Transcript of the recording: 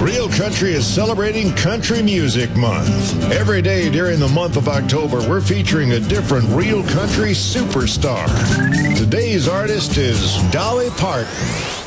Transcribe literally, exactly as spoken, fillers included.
Real Country is celebrating Country Music Month. Every day during the month of October, we're featuring a different Real Country superstar. Today's artist is Dolly Parton.